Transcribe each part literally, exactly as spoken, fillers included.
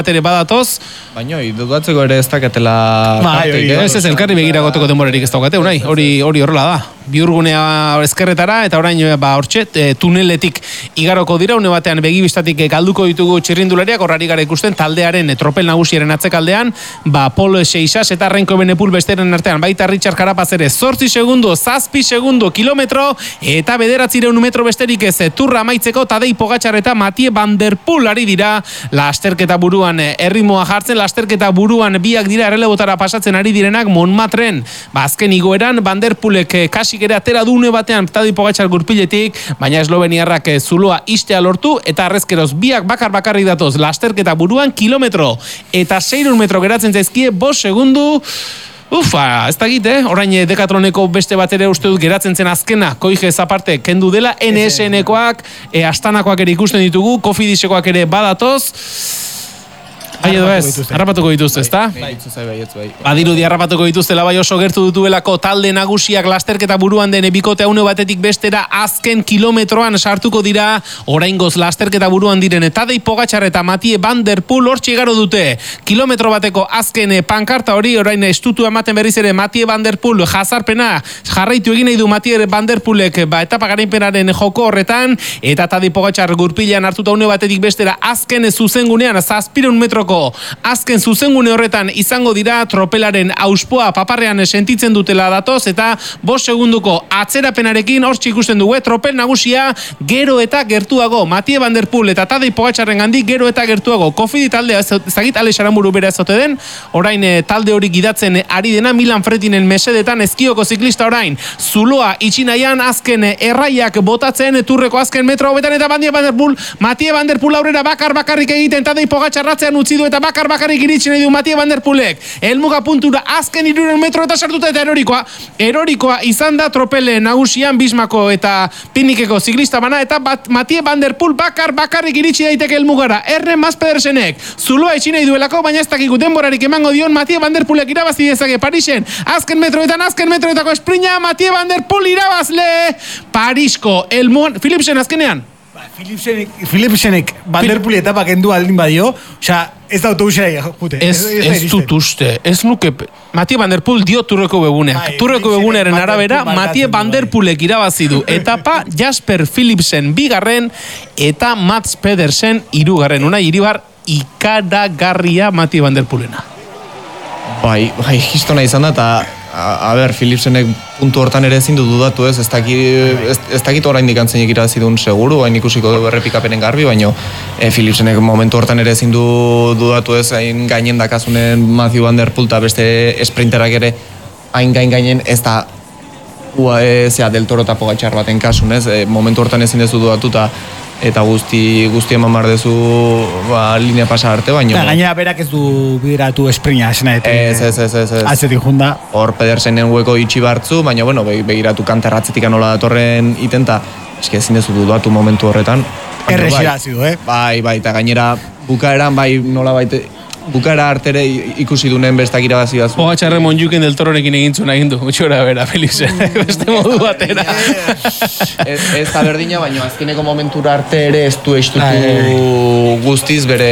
ere badatoz. Baina, dudatzeko ere ez dakatela... Ba, ez ez elkarri begira goteko denborarik ez daukate, unai, hori hori horrela da. Biurgunea ezkerretara, eta orain ba hortxe, e, tuneletik igaroko dira, une batean begibistatik galduko ditugu txirrindulariak, horrari gara ikusten taldearen e, tropel nagusiaren atzekaldean, ba Pol Seixas eta Renko Benepul besteren artean, baita Richard Carapaz ere, zortzi segundo, zazpi segundo, kilometro, eta bederatzireun metro besterik ez, turra amaitzeko Tadej Pogačar eta Mathieu van der Poel ari dira, lasterketa buruan erritmoa jartzen, lasterketa buruan biak dira errelebotara pasatzen ari direnak Montmartren, ba azken igoeran Van der Poelek kasik ere atera dune batean Tadej Pogačar gurpiletik, baina esloveniarrak zuloa istea lortu eta arrezkeroz biak bakar bakarrik datoz lasterketa buruan kilometro eta seiehun metro geratzen zaizkie bost segundu. Ufa, ez da git, eh? Orain Decathloneko beste bat ere uste dut geratzen zen azkena, Koige aparte kendu dela, N S N-koak, e, Astanakoak ere ikusten ditugu, Cofidisekoak ere badatoz. Bai edo ez, harrapatuko dituzte, ezta? Bai, bai, bai. Badirudi harrapatuko dituztela, bai oso gertu dutuelako talde nagusiak lasterketa buruan den bikote une batetik bestera azken kilometroan sartuko dira, oraingoz lasterketa buruan diren Tadej Pogačar eta Mathieu van der Poel hortxe igaro dute. Kilometro bateko azken pankarta hori, orain estutu ematen berriz ere Mathieu van der Poel jazarpena jarraitu egin nahi du Mathieu van der Poelek ba, etapa garainpenaren joko horretan, eta Tadej Pogačar gurpilean hartuta une batetik bestera azken zuzengunean zazpiehun metroko azken zuzengune horretan izango dira tropelaren auspoa paparrean sentitzen dutela datoz eta bost segunduko atzerapenarekin hortxe ikusten dugu tropel nagusia gero eta gertuago Mathieu van der Poel eta Tadej Pogačarren gandik gero eta gertuago Cofidi taldea ezagit Alex Aramburu bera ezote den orain talde hori gidatzen ari dena Milan Fretinen mesedetan ezkioko ziklista orain zuloa itxinaian azken erraiak botatzen turreko azken metro hobetan eta Mathieu van der Poel Mathieu van der Poel aurrera bakar bakarrik egiten Tadej Pogačar ratzean utzi eta bakar bakarrik iritsi nahi du Mathieu van der Poelek. Helmuga puntura azken hirurehun metro eta sartuta eta erorikoa. Erorikoa izan da tropele nagusian Bismako eta Pinikeko ziklista bana eta bat, Mathieu van der Poel bakar bakarrik iritsi daiteke helmugara. Erren Mas Pedersenek zuloa itxi nahi duelako, baina ez dakigu denborarik emango dion Mathieu van der Poelek irabazi dezake Parisen. Azken metroetan, azken metroetako esprina Mathieu van der Poel irabazle Parisko helmugan. Philipsen azkenean. Philipsenek, Philipsenek Van der Poel etapa kendu aldin badio, osea, ez da autobusera jute. Ez, ez, ez dut uste, ez nuke... Mathieu van der Poel dio turreko beguneak. Turreko begunearen arabera, Mathieu van der Poelek irabazi du etapa, Jasper Philipsen bigarren, eta Mats Pedersen hirugarren. Una Iribar ikaragarria Mathieu van der Poelena. Bai, bai, histona izan da, eta A, a ber, Philipsenek puntu hortan ere ezin du dudatu ez, ez dakit, ez, ez dakit orain dikantzeinek irabazi duen seguru, hain ikusiko du errepikapenen garbi, baina e, Philipsenek momentu hortan ere ezin du dudatu ez, hain gainen dakazunen Mathieu van der Poel eta beste esprinterak ere hain gain gainen ez da ua, e, zea, Del Toro eta Pogačar baten kasun ez, e, momentu hortan ezin dezu dudatu eta eta guzti guzti eman bar dezu ba, linea pasa arte, baina... Eta gainera berak ez du bideratu esprina, esena ez, ez, ez, ez, ez. Atzetik junda. Hor Pedersenen hueko itxi bartzu, baina, bueno, begiratu kanterratzetik anola datorren itenta, eski ezin dezu dudatu momentu horretan. Errexira zidu, eh? Bai, bai, eta gainera bukaeran, bai, nola baite... Bukaera artere ikusi dunen bestak irabazi dazu. Pogačarre Monjuken Del Tororekin egintzun egin du. Gutxora bera, Philipsen. Beste modu batera. Ez, ez da berdina, baina azkeneko momentura arte ere ez du estutu guztiz bere...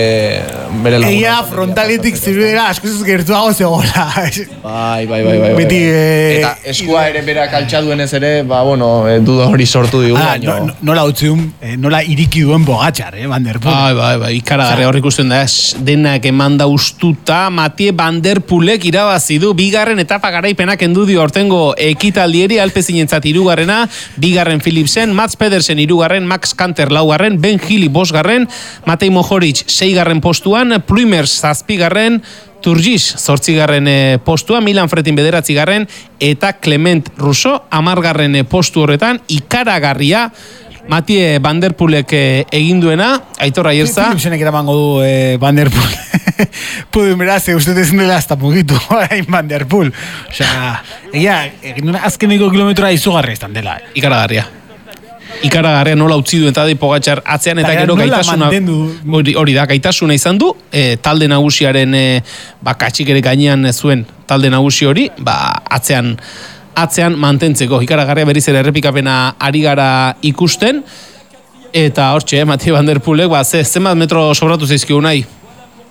bere laguna. Egia frontaletik zirudera askoz gertuago zegoela. Bai, bai, bai, bai. Beti... Eta eskua ere berak altxaduenez ere, ba, bueno, duda hori sortu digu. Ah, no, nola utzi duen, nola iriki duen Pogačar, eh, Van der Poel. Bai, bai, bai, ikaragarri hor ikusten da, denak emanda ustuta, Mathieu van der Poelek irabazi du bigarren etapa garaipena kendu dio hortengo ekitaldieri, Alpezinentzat hirugarrena, bigarren Philipsen, Mats Pedersen hirugarren, Max Kanter laugarren, Ben Healy bosgarren, Matej Mohoric seigarren postuan, Plumers zazpigarren, Turgis zortzigarren postua, Milan Fretin bederatzigarren, eta Clement Rousseau hamargarren postu horretan, ikaragarria Mathieu van der Poelek egin duena, Aitor Ayerza. Philipsenek eramango du eh, Van der Poel. Pueden beraz, uste ezin dela hasta mugitu, hain Van der Poel. Osea, egia, egin duena azkeneko kilometroa izugarri estan dela. Ikaragarria. Ikaragarria nola utzi duen Tadej Pogačar atzean eta gero gaitasuna hori, hori da, gaitasuna izan du, e, talde nagusiaren e, ba, katxik ere gainean zuen talde nagusi hori, ba, atzean atzean mantentzeko. Ikaragarria berriz ere errepikapena ari gara ikusten, eta hortxe, eh, Mathieu van der Poelek, ba, ze, zenbat metro sobratu zaizkigu nahi?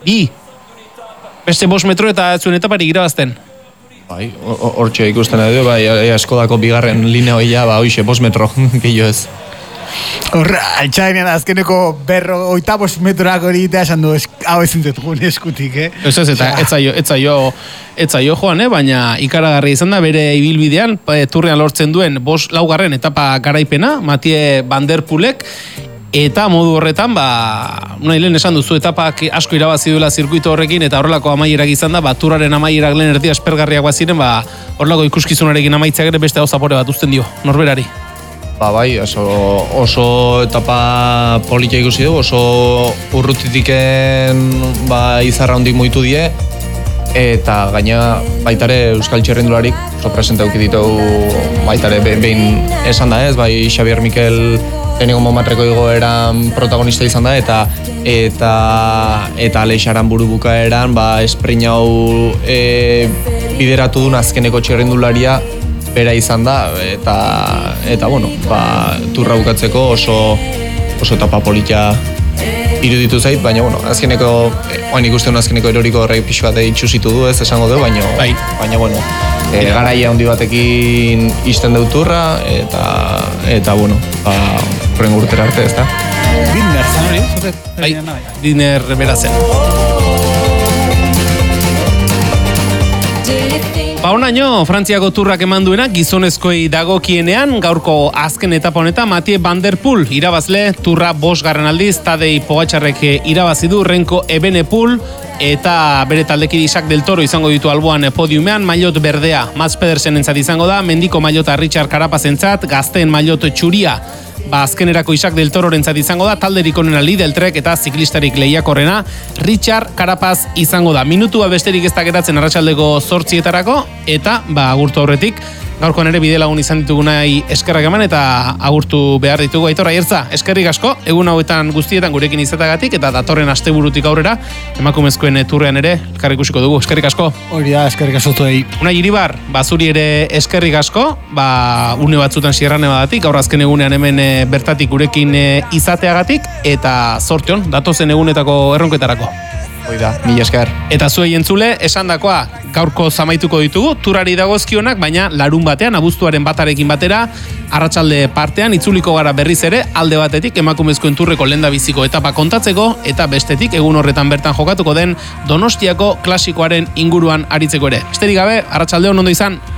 Bi. Beste bost metro eta zuen etaparik irabazten. Bai, hortxe ikusten edo, bai, eskodako bigarren linea hoia, ba, hoixe, bost metro, gehiago ez. Horra, altxainean azkeneko berro, oita bost metroak hori eta esan du, hau ezin dut eskutik, eh? Ez ez, eta etzaio, etzaio, etzaio joan, eh? Baina ikaragarri izan da bere ibilbidean, turrean lortzen duen bost laugarren etapa garaipena, Mathieu Van Der Poelek, eta modu horretan, ba, nahi lehen esan duzu, etapak asko irabazi duela zirkuito horrekin, eta horrelako amaierak izan da, ba, turraren amaierak lehen erdia espergarriak baziren, ba, horrelako ikuskizunarekin amaitzeak ere beste hau zapore bat uzten dio, norberari. Ba, bai, oso, oso etapa politia ikusi du, oso urrutitiken ba, izarra hondik moitu die, eta gaina baitare Euskal Txerrindularik oso presente auki ditu baitare behin esan da ez, bai Xabier Mikel lehenengo momatreko igoeran protagonista izan da, eta eta eta Aleixaran buru bukaeran ba, esprein hau e, bideratu duen azkeneko txerrindularia bera izan da, eta eta bueno, ba, turra bukatzeko oso oso etapa politia iruditu zait, baina bueno, azkeneko oain ikusten azkeneko eroriko horrek pixu bat itxusitu du, ez esango du, baina bai. baina bueno, e, garaia handi batekin izten dut turra, eta eta bueno, ba, horren urtera arte, ez da? Diner, zan hori? Bai, Diner bera zen. Ba honaino, Frantziako turrak eman duena gizonezkoei dagokienean, gaurko azken etapa honetan Mathieu Van Der Poel irabazle, turra bosgarren aldiz, Tadej Pogačarrek irabazi du, Renko Evenepoel, eta bere taldekide Isaac del Toro izango ditu alboan podiumean, maillot berdea Mats Pedersen entzat izango da, mendiko maillota Richard Carapaz entzat, gazteen maillot txuria, ba azkenerako Isaac del Toro entzat izango da, talderik onena Lidl Trek eta ziklistarik lehiakorrena Richard Carapaz izango da. Minutua besterik ez da geratzen arratsaldeko zortzietarako, eta ba agurtu aurretik, gaurkoan ere bide lagun izan ditugu nahi eskerrak eman eta agurtu behar ditugu. Aitor Aiertza, eskerrik asko, egun hauetan guztietan gurekin izatagatik, eta datorren asteburutik aurrera, emakumezkoen turrean ere, elkarrik ikusiko dugu, eskerrik asko. Hori da, eskerrik asko zuei. Unai Iribar, bazuri ere eskerrik asko, ba, une batzutan sierrane badatik, gaur azken egunean hemen e, bertatik gurekin e, izateagatik, eta zorteon, datozen egunetako erronketarako. Hoi da, mila esker. Eta zuei entzule, esandakoa gaurko zamaituko ditugu, turari dagozkionak, baina larun batean, abuztuaren batarekin batera, arratsalde partean, itzuliko gara berriz ere, alde batetik emakumezkoen turreko lehendabiziko etapa kontatzeko, eta bestetik egun horretan bertan jokatuko den Donostiako klasikoaren inguruan aritzeko ere. Besterik gabe, arratsalde on ondo izan.